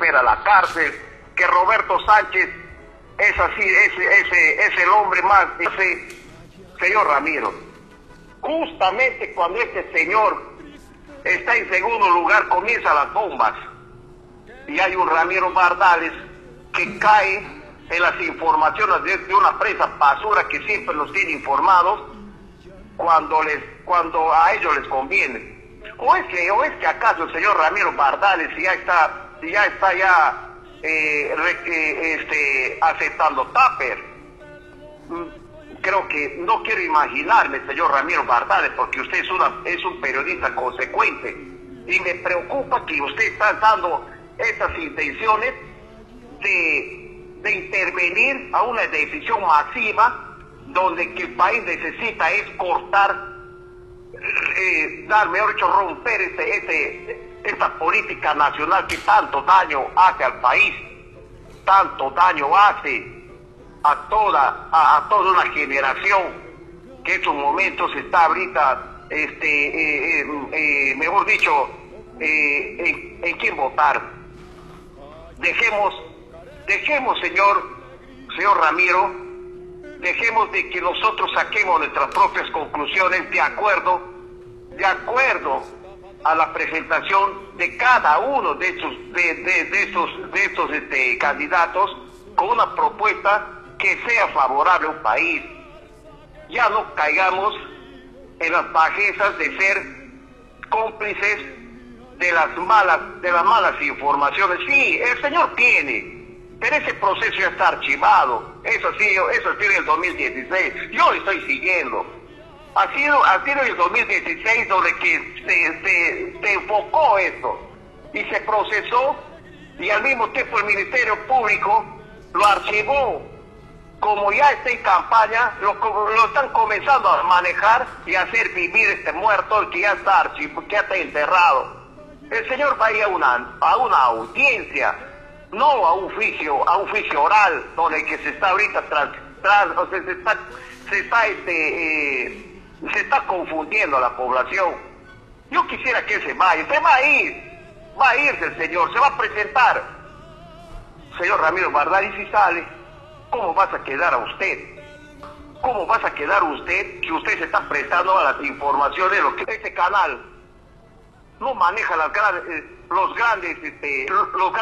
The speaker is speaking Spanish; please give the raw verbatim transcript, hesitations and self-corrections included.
meter a la cárcel, que Roberto Sánchez es así, ese, ese, es el hombre más, ese señor Ramiro. Justamente cuando este señor está en segundo lugar, comienzan las bombas. Y hay un Ramiro Bardales que cae en las informaciones de, de una prensa basura que siempre los tiene informados cuando les cuando a ellos les conviene. O es que, o es que acaso el señor Ramiro Bardales ya está, ya está ya eh, re, este, aceptando tupper. Creo que no quiero imaginarme, señor Ramiro Bardales, porque usted es, una, es un periodista consecuente y me preocupa que usted está dando estas intenciones de, de intervenir a una decisión masiva donde que el país necesita es cortar, eh, dar, mejor dicho, romper este, este, esta política nacional que tanto daño hace al país, tanto daño hace a toda, a, a toda una generación que en estos momentos está ahorita, este, eh, eh, eh, mejor dicho, eh, en, en quién votar. Dejemos, dejemos, señor, señor Ramiro, dejemos de que nosotros saquemos nuestras propias conclusiones de acuerdo, de acuerdo a la presentación de cada uno de estos, de, de, de estos, de estos este, candidatos con una propuesta que sea favorable a un país. Ya no caigamos en las bajezas de ser cómplices de las malas, de las malas informaciones. Sí, el señor tiene, pero ese proceso ya está archivado. Eso sí, eso tiene el dos mil dieciséis. Yo lo estoy siguiendo. Ha sido, ha sido el dos mil dieciséis donde que se, se, se enfocó esto y se procesó, y al mismo tiempo el Ministerio Público lo archivó. Como ya está en campaña, lo, lo están comenzando a manejar y a hacer vivir este muerto que ya está archivado, que ya está enterrado. El señor va a ir a una, a una audiencia, no a un juicio, a un juicio oral, donde que se está ahorita tras, tras o sea, se está, se está este, eh, se está confundiendo a la población. Yo quisiera que él se vaya, se va a ir, va a irse el señor, se va a presentar. Señor Ramiro Bardales, si sale, ¿cómo vas a quedar a usted? ¿Cómo vas a quedar usted que usted se está prestando a las informaciones de lo que este canal no maneja las grandes, los grandes, este, los